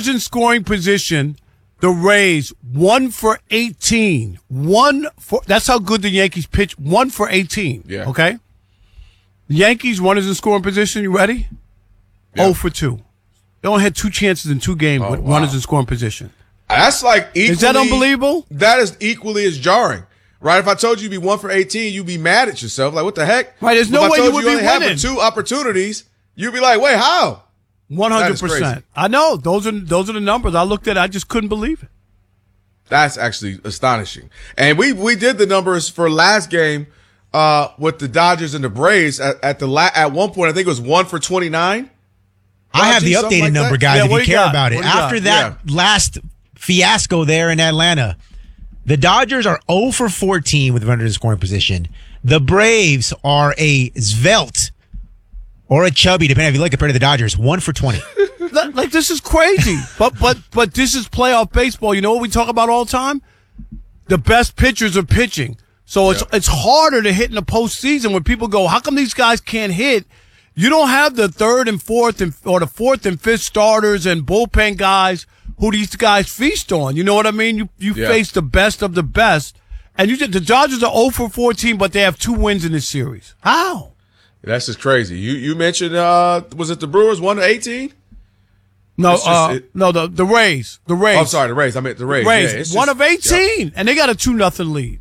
runners in scoring position, the Rays 1 for 18. That's how good the Yankees pitch. 1 for 18. Yeah. Okay. The Yankees runners in scoring position. You ready? Yeah. 0 for 2. They only had 2 chances in 2 games with runners in scoring position. That's like equally. Is that unbelievable? That is equally as jarring. Right, if I told you you'd be 1 for 18, you'd be mad at yourself. Like, what the heck? Right, there's no way you would be only winning. have 2 opportunities, you'd be like, wait, how? 100%. I know. Those are the numbers. I looked at it. I just couldn't believe it. That's actually astonishing. And we did the numbers for last game with the Dodgers and the Braves at one point. I think it was 1 for 29. I have the updated like number, that? guys, Yeah, if you care about it. After that Yeah. last fiasco there in Atlanta, the Dodgers are 0 for 14 with runners in scoring position. The Braves are a svelte or a chubby, depending if you like compared to the Dodgers, 1 for 20. Like, this is crazy. But this is playoff baseball. You know what we talk about all the time? The best pitchers are pitching. So it's harder to hit in the postseason when people go, how come these guys can't hit? You don't have the third and fourth or the fourth and fifth starters and bullpen guys who these guys feast on. You know what I mean? You face the best of the best. And the Dodgers are 0 for 14, but they have 2 wins in this series. How? That's just crazy. You mentioned, was it the Brewers 1 to 18? No, the Rays. The Rays. Oh, I'm sorry, the Rays. I meant the Rays. Rays. Yeah, 1 of 18, and they got a 2-0 lead.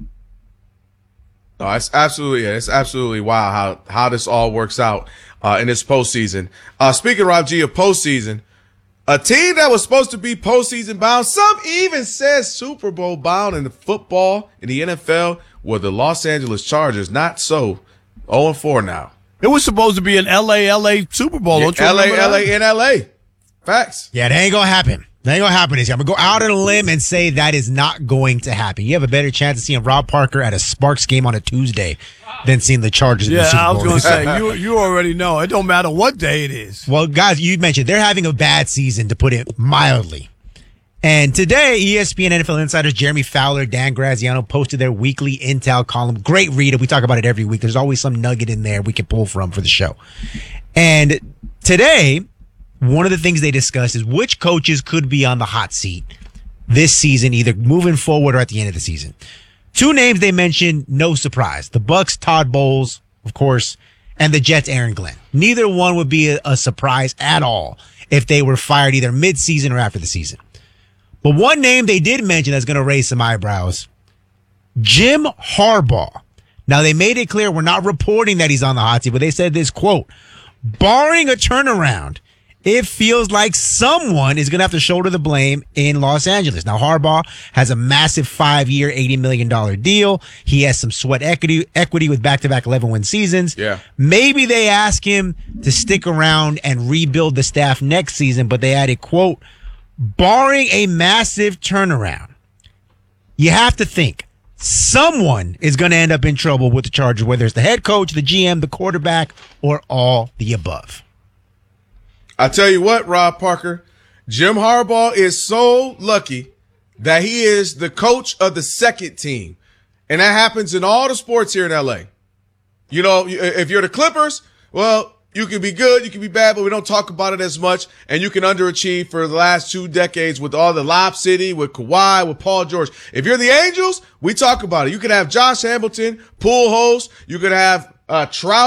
No, it's absolutely wild how this all works out in this postseason. Speaking, Rob G, of postseason, a team that was supposed to be postseason bound, some even says Super Bowl bound in the football, in the NFL, were the Los Angeles Chargers. Not so. 0-4 now. It was supposed to be an LA Super Bowl. Don't you LA, remember that? in LA. Facts. Yeah, that ain't going to happen. That ain't going to happen this year. I'm going to go out on a limb and say that is not going to happen. You have a better chance of seeing Rob Parker at a Sparks game on a Tuesday than seeing the Chargers in the Super Bowl. Yeah, I was going to say, you already know. It don't matter what day it is. Well, guys, you mentioned they're having a bad season, to put it mildly. And today, ESPN NFL insiders Jeremy Fowler, Dan Graziano posted their weekly Intel column. Great read. We talk about it every week. There's always some nugget in there we can pull from for the show. And today, one of the things they discussed is which coaches could be on the hot seat this season, either moving forward or at the end of the season. 2 names they mentioned, no surprise. The Bucks, Todd Bowles, of course, and the Jets, Aaron Glenn. Neither one would be a surprise at all if they were fired either mid-season or after the season. But one name they did mention that's going to raise some eyebrows, Jim Harbaugh. Now, they made it clear we're not reporting that he's on the hot seat, but they said this, quote, barring a turnaround, it feels like someone is going to have to shoulder the blame in Los Angeles. Now, Harbaugh has a massive 5-year, $80 million deal. He has some sweat equity with back-to-back 11-win seasons. Yeah. Maybe they ask him to stick around and rebuild the staff next season, but they added, quote, barring a massive turnaround. You have to think someone is going to end up in trouble with the Chargers, whether it's the head coach, the GM, the quarterback, or all the above. I tell you what, Rob Parker, Jim Harbaugh is so lucky that he is the coach of the second team. And that happens in all the sports here in LA. You know, if you're the Clippers, well, you can be good, you can be bad, but we don't talk about it as much. And you can underachieve for the last 2 decades with all the Lob City, with Kawhi, with Paul George. If you're the Angels, we talk about it. You can have Josh Hamilton, Pujols, you could have Trout.